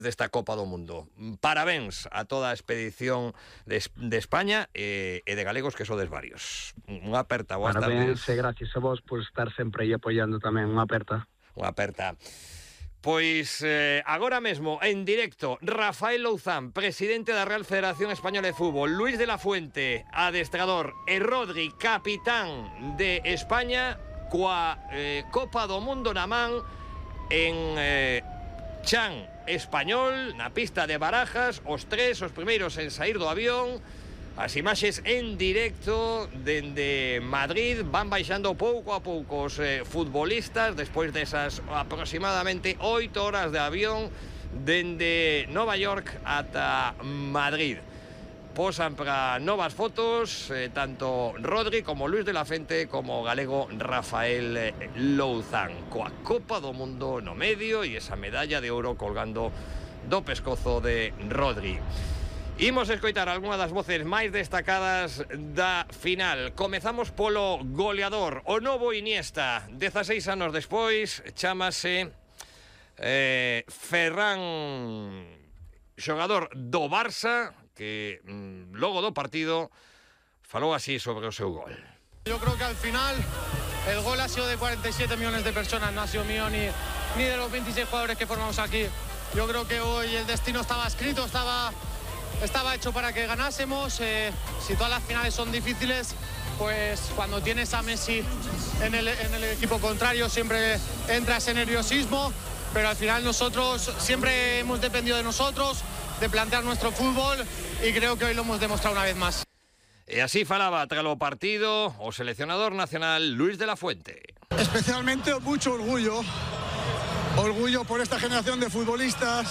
desta Copa do Mundo. Parabéns a toda a expedición de España e de galegos que sodes varios. Unha aperta, boas tardes. Parabéns e gracias a vos por estar sempre aí apoiando tamén. Unha aperta. Unha aperta. Pois agora mesmo, en directo, Rafael Louzán, presidente da Real Federación Española de Fútbol, Luis de la Fuente, adestrador, e Rodri, capitán de España, coa Copa do Mundo na man en Chan Español, na pista de Barajas, os tres, os primeiros en saír do avión. As imaxes en directo dende Madrid, van baixando pouco a pouco os futbolistas despois desas aproximadamente 8 horas de avión dende Nova York ata Madrid. Posan para novas fotos tanto Rodri como Luis de la Fuente como o galego Rafael Louzán, coa Copa do Mundo no medio e esa medalla de ouro colgando do pescozo de Rodri. Imos escoitar algunha das voces máis destacadas da final. Comezamos polo goleador, o novo Iniesta, 16 anos despois, chámase Ferran, xogador do Barça, que logo do partido falou así sobre o seu gol. Yo creo que al final el gol ha sido de 47 millones de personas, no ha sido mío ni de los 26 jugadores que formamos aquí. Yo creo que hoy el destino estaba escrito, estaba hecho para que ganásemos. Si todas las finales son difíciles, pues cuando tienes a Messi en el equipo contrario siempre entra ese nerviosismo, pero al final nosotros siempre hemos dependido de nosotros, de plantear nuestro fútbol, y creo que hoy lo hemos demostrado una vez más. E así falaba tras o partido o seleccionador nacional Luis de la Fuente. Especialmente mucho orgullo por esta generación de futbolistas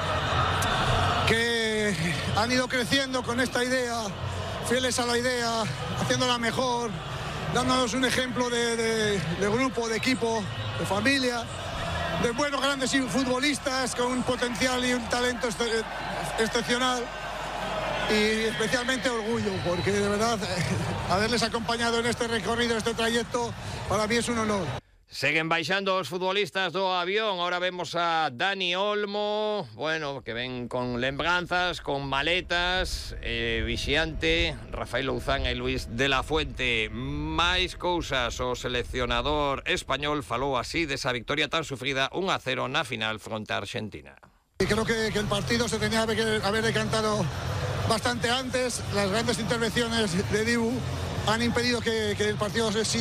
que han ido creciendo con esta idea, fieles a la idea, haciéndola mejor, dándonos un ejemplo de grupo, de equipo, de familia, de buenos grandes futbolistas con un potencial y un talento excepcional. Y especialmente orgullo, porque de verdad haberles acompañado en este recorrido, este trayecto, para mí es un honor. Seguen baixando os futbolistas do avión. Ahora vemos a Dani Olmo, bueno, que ven con lembranzas, con maletas, vixiante, Rafael Louzán e Luis de la Fuente. Máis cousas, o seleccionador español falou así desa victoria tan sufrida 1-0 na final fronte a Argentina. Y creo que el partido se tenía que haber decantado bastante antes. Las grandes intervenciones de Dibu han impedido que el partido se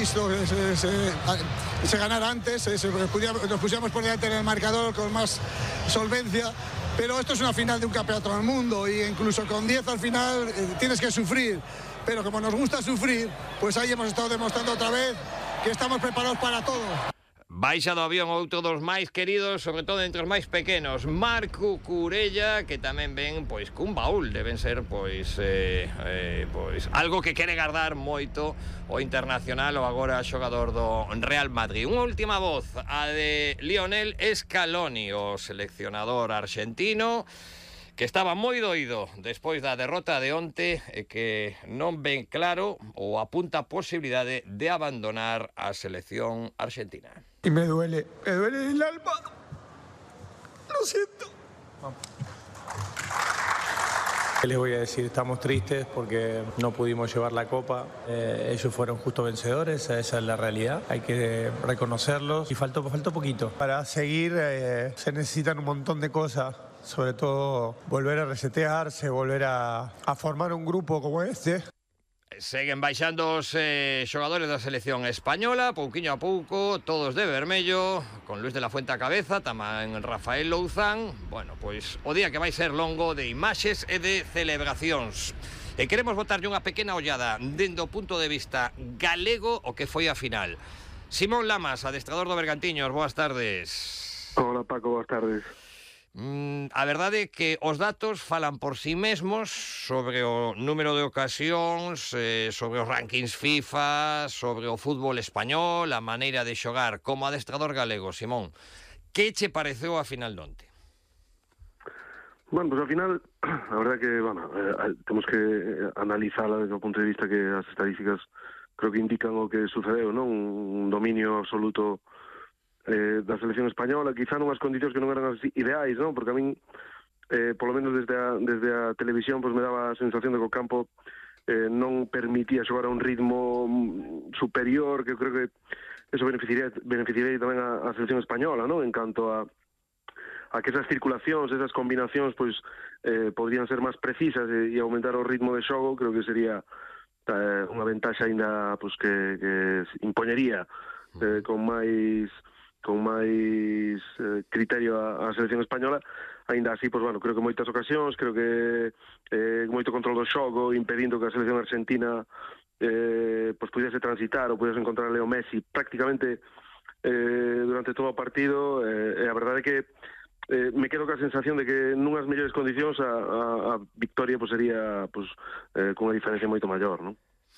ganara antes, nos pusiéramos por delante en el marcador con más solvencia, pero esto es una final de un campeonato del mundo y incluso con 10 al final tienes que sufrir, pero como nos gusta sufrir, pues ahí hemos estado demostrando otra vez que estamos preparados para todo. Baixa do avión outro dos máis queridos, sobre todo entre os máis pequenos, Marco Curella, que tamén ven pois cun baúl, deben ser pois algo que quere guardar moito o internacional ou agora xogador do Real Madrid. Unha última voz, a de Lionel Scaloni, o seleccionador argentino, que estaba moi doído despois da derrota de onte e que non ven claro ou apunta a posibilidade de abandonar a selección argentina. Y me duele el alma. Lo siento. ¿Qué les voy a decir? Estamos tristes porque no pudimos llevar la copa. Ellos fueron justo vencedores, esa es la realidad. Hay que reconocerlos y faltó poquito. Para seguir se necesitan un montón de cosas. Sobre todo volver a resetearse, volver a formar un grupo como este. Seguen baixando os xogadores da selección española, pouquiño a pouco, todos de vermello, con Luis de la Fuente a cabeza, tamén Rafael Louzán. Bueno, pois o día que vai ser longo de imaxes e de celebracións. E queremos botarlle unha pequena ollada dende o punto de vista galego o que foi a final. Simón Lamas, adestrador do Bergantiños, boas tardes. Hola Paco, boas tardes. A verdade é que os datos falan por si mesmos sobre o número de ocasións, sobre os rankings FIFA, sobre o fútbol español, a maneira de xogar. Como adestrador galego, Simón, que che pareceu a final de onte? Bueno, pues al final, la verdad que, bueno, tenemos que analizarla desde o punto de vista que as estadísticas creo que indican o que sucedeu, non? Un dominio absoluto da selección española, quizá nunhas condicións que non eran as ideais, non? Porque a min polo menos desde a televisión, pues me daba a sensación de que o campo non permitía xogar a un ritmo superior, que creo que eso beneficiaría tamén a selección española, ¿no? En canto a que esas circulacións, esas combinacións, pois podrían ser máis precisas e aumentar o ritmo de xogo. Creo que sería unha ventaxa aínda pois que impoñería con máis criterio a selección española. Aínda así, pois, bueno, creo que moitas ocasións, creo que moito control do xogo, impedindo que a selección argentina pois pudiese transitar ou pudiese encontrar a Leo Messi prácticamente durante todo o partido. E a verdade é que me quedo ca sensación de que nunhas mellores condicións a victoria pois sería pois cunha diferencia moito maior, non?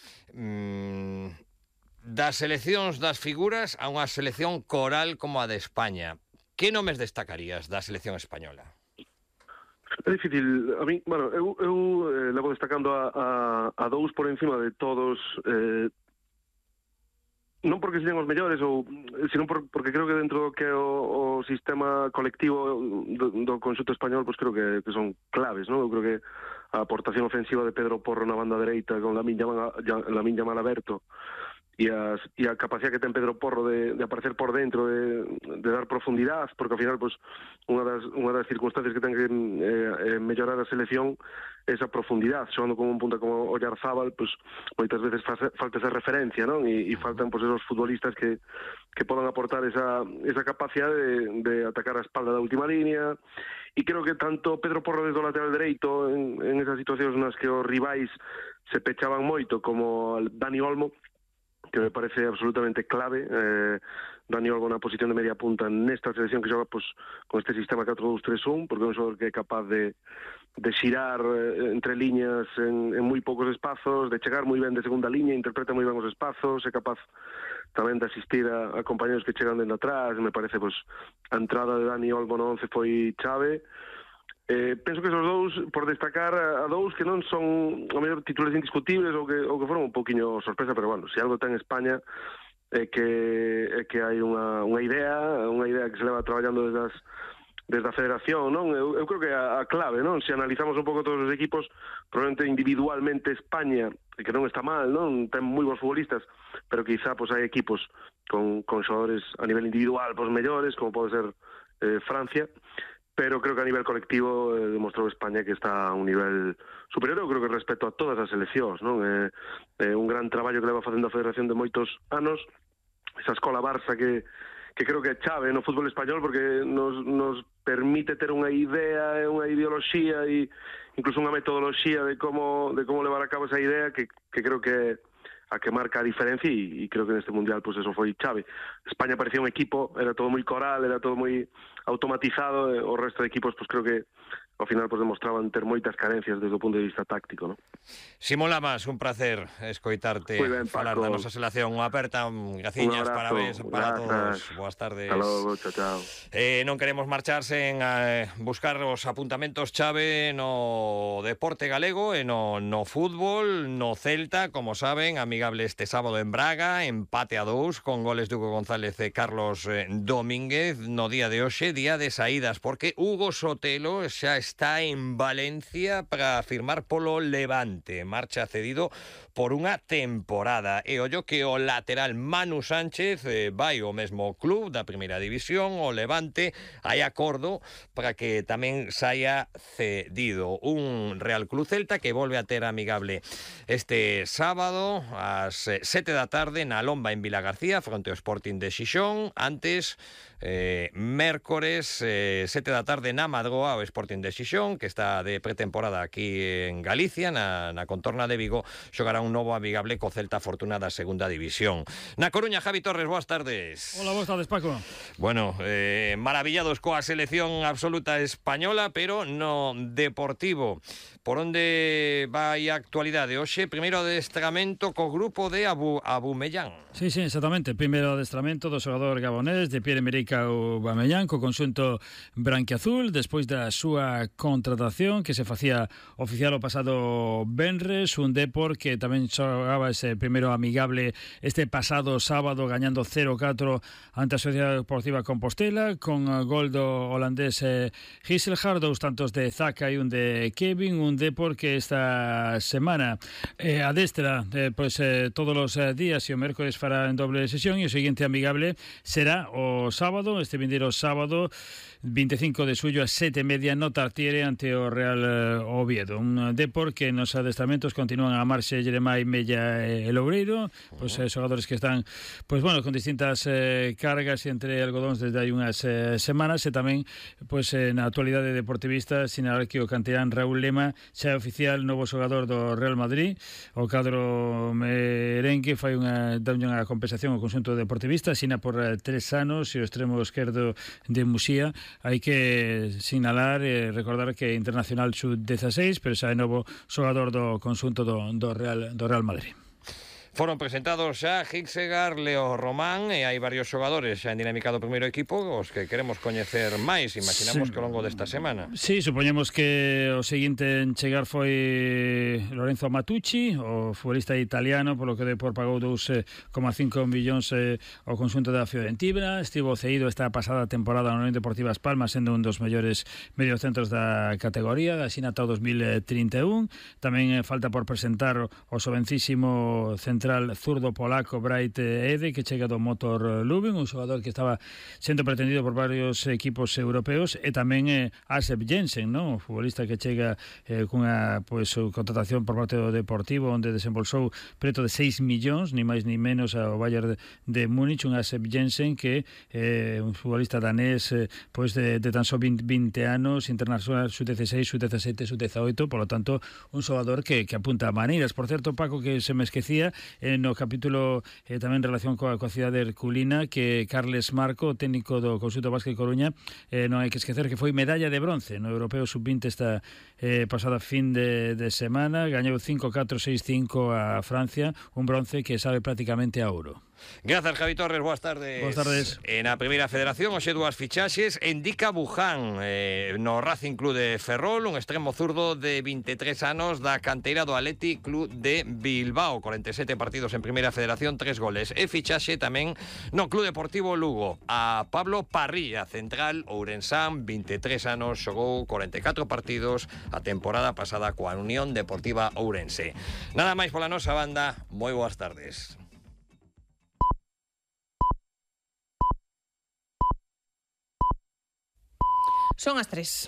Das seleccións das figuras a unha selección coral como a de España, que nomes destacarías da selección española? É difícil. A mí, bueno, eu levo destacando a dous por encima de todos, non porque sexan os mellores, sino porque creo que dentro do que é o sistema colectivo do conxunto español, pois creo que son claves, non? Eu creo que a aportación ofensiva de Pedro Porro na banda dereita con Lamine Yamal aberto e a capacidade que ten Pedro Porro de aparecer por dentro, de dar profundidade, porque ao final pois unha das circunstancias que ten que mellorar a selección é esa profundidade, xogando con un punta como Oyarzábal, pois moitas veces falta esa referencia, non? E faltan pois esos futbolistas que podan aportar esa capacidade de atacar a espalda da última línea. E creo que tanto Pedro Porro desde o lateral dereito en esas situacións nas que os rivais se pechaban moito, como Dani Olmo, que me parece absolutamente clave. Dani Olmo na posición de media punta nesta selección que xoga pues, con este sistema 4-2-3-1, porque é un xogador que é capaz de xirar entre liñas en moi poucos espazos, de chegar moi ben de segunda liña, interpreta moi ben os espazos, é capaz tamén de asistir a compañeros que chegan dentro atrás. Me parece pues, a entrada de Dani Olmo no 11 foi chave. Penso que esos dous, por destacar a dous que non son o mellor titulares indiscutibles ou que foron un poquinho sorpresa, pero bueno, se algo ten España é que hai unha idea que se leva traballando desde a federación, non? Eu creo que a clave, non? Se analizamos un pouco todos os equipos, probablemente individualmente España, que non está mal, non? Ten moi bons futbolistas, pero quizá pues, hai equipos con xogadores a nivel individual pues, mellores, como pode ser Francia, pero creo que a nivel colectivo demostrou España que está a un nivel superior. Eu creo que respecto a todas as seleccións, non? É un gran traballo que leva facendo a Federación de moitos anos, esa escola Barça que creo que é chave no fútbol español, porque nos permite ter unha idea, unha ideoloxía e incluso unha metodoloxía de como levar a cabo esa idea que creo que a que marca a diferencia e creo que neste Mundial pues eso foi chave. España parecía un equipo, era todo moi coral, era todo moi automatizado, o resto de equipos pues creo que ao final pues demostraban ter moitas carencias desde o punto de vista táctico, ¿no? Simón Lamas, un placer escoitarte falar da nosa selección. Unha aperta, graciñas, parabéns para todos. Boas tardes. Hasta logo, chao. Non queremos marchar sen buscar os apuntamentos chave no deporte galego e no fútbol, no Celta, como saben, amigable este sábado en Braga, empate a 2 con goles de Hugo González e Carlos Domínguez. No día de hoxe, día de saídas, porque Hugo Sotelo xa está en Valencia para firmar polo Levante. Marcha cedido por unha temporada. E ollo que o lateral Manu Sánchez vai ao mesmo club da primeira división, o Levante. Hai acordo para que tamén saia cedido. Un Real Club Celta que volve a ter amigable este sábado ás 7 da tarde na Lomba en Vilagarcía fronte ao Sporting de Xixón. Antes mércores 7 da tarde na Madroa o Sporting de Xixón, que está de pretemporada aquí en Galicia, na contorna de Vigo, xogará un novo amigable co Celta Fortuna da segunda división. Na Coruña, Javi Torres, boas tardes. Hola, boas tardes, Paco. Bueno, maravillados coa selección absoluta española, pero no deportivo. Por onde vai a actualidade? Hoxe, primeiro adestramento co grupo de Abumellán. Sí, exactamente. Primeiro adestramento do xogador gabonés de Pierre-Emerick Marca o Aubameyang co conxunto branquiazul despois da súa contratación que se facía oficial o pasado venres, un Depor que tamén xogaba ese primeiro amigable este pasado sábado gañando 0-4 ante a Sociedade Deportiva Compostela con gol do holandés Gisselhard, 2 tantos de Zaka e un de Kevin, un Depor que esta semana adestra todos os días e o mércoles fará en doble sesión e o seguinte amigable será o sábado, este vindeiro sábado 25 de suyo a 7:30 no Tartiere ante o Real Oviedo. Un Depor que nos adestramentos continúan a amarse Jeremai, Mella e Loureiro, xogadores que están con distintas cargas entre algodóns desde hai unhas semanas e tamén na actualidade deportivista sinalar que o canterán Raúl Lema xa é oficial novo xogador do Real Madrid. O cadro merengue fai unha compensación ao conxunto deportivista, sina por 3 anos e o extremo esquerdo de Muxía. Hai que sinalar e recordar que é internacional sub-16, pero xa é novo xogador do conxunto do Real Madrid. Foron presentados xa Hixegar, Leo Román e hai varios xogadores xa en dinámica do primeiro equipo os que queremos coñecer máis, imaginamos que ao longo desta semana. Sí, supoñemos que o seguinte en chegar foi Lorenzo Matucci, o futbolista italiano, polo que Depor pagou 2,5 millóns ao conxunto da Fiorentina. Estivo cedido esta pasada temporada na Unión Deportiva As Palmas, sendo un dos mellores mediocentros da categoría, asina ata o 2031. Tamén falta por presentar o xovencísimo central zurdo polaco Bright Ede, que chega do Motor Lubin, un xogador que estaba sendo pretendido por varios equipos europeos, e tamén Asep Jensen, o futbolista que chega cunha contratación por parte do Deportivo, onde desembolsou preto de 6 millóns, ni máis ni menos, ao Bayern de Múnich. Un Asep Jensen que un futbolista danés de tan só 20 anos, internacional sub-16, sub-17, sub-18, por lo tanto un xogador que apunta a maneiras. Por certo, Paco, que se me esquecía no capítulo tamén en relación coa cidade herculina, que Carles Marco, técnico do conxunto Básquet Coruña, non hai que esquecer que foi medalla de bronce no Europeo Sub-20 esta pasada fin de semana, gañou 5-4, 6-5 a Francia, un bronce que sabe prácticamente a ouro. Grazas, Javi Torres, boas tardes. Boas tardes. En a Primeira Federación, hoxe dúas fichaxes. Indica Buján no Racing Club de Ferrol, un extremo zurdo de 23 anos da canteira do Athletic Club de Bilbao, 47 partidos en Primeira Federación, 3 goles. E fichaxe tamén no Club Deportivo Lugo a Pablo Parrilla, central ourensán, 23 anos, xogou 44 partidos a temporada pasada coa Unión Deportiva Ourense. Nada máis pola nosa banda, moi boas tardes. Son as 3.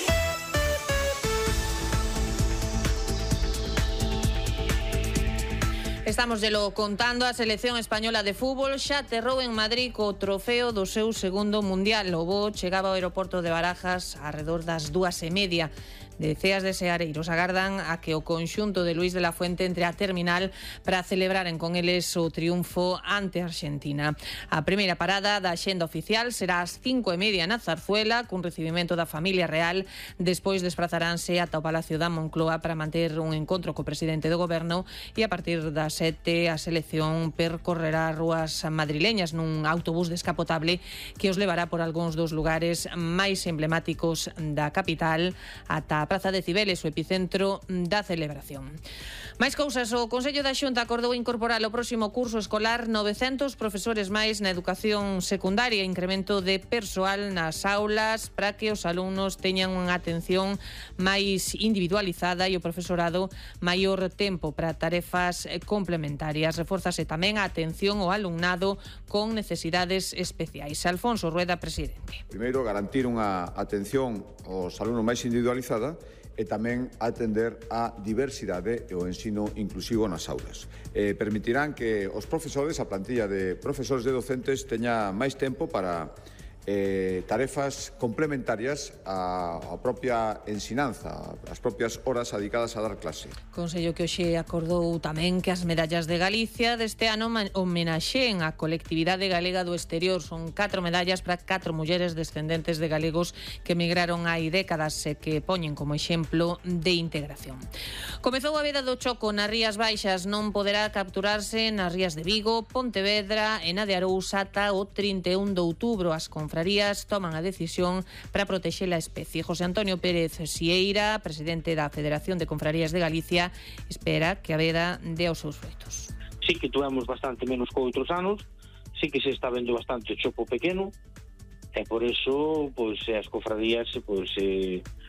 Estamos lo contando, a selección española de fútbol xa aterrou en Madrid co trofeo do seu segundo mundial. O voo chegaba ao aeroporto de Barajas arredor das 2:30. Deceas de seareiros agardan a que o conxunto de Luís de la Fuente entre a terminal para celebraren con eles o triunfo ante Argentina. A primeira parada da axenda oficial será ás 5:30 na Zarzuela, cun recibimento da familia real. Despois desprazaranse ata o Palacio da Moncloa para manter un encontro co presidente do goberno e a partir das 7 a selección percorrerá rúas madrileñas nun autobús descapotable que os levará por algúns dos lugares máis emblemáticos da capital ata a Praza de Cibeles, o epicentro da celebración. Máis cousas, o Consello da Xunta acordou incorporar ao próximo curso escolar 900 profesores máis na educación secundaria, incremento de persoal nas aulas para que os alumnos teñan unha atención máis individualizada e o profesorado maior tempo para tarefas complementarias. Reforzase tamén a atención ao alumnado con necesidades especiais. Alfonso Rueda, presidente. Primeiro, garantir unha atención aos alumnos máis individualizada e tamén atender a diversidade e o ensino inclusivo nas aulas. Permitirán que os profesores, a plantilla de profesores e docentes, teña máis tempo para tarefas complementarias á propia ensinanza, as propias horas dedicadas a dar clase. Consello que hoxe acordou tamén que as medallas de Galicia deste ano homenaxeen a colectividade galega do exterior. Son 4 medallas para 4 mulleres descendentes de galegos que emigraron hai décadas e que poñen como exemplo de integración. Comezou a veda do choco nas Rías Baixas, non poderá capturarse nas rías de Vigo, Pontevedra e na de Arousa ata o 31 de outubro. As conferencias confrarías toman a decisión para protexer a especie. José Antonio Pérez Sieira, presidente da Federación de Confrarías de Galicia, espera que a veda dé os seus froitos. Sí que tuvemos bastante menos que outros anos, sí que se está vendo bastante chopo pequeno, e por eso, pois, as confrarías, pois,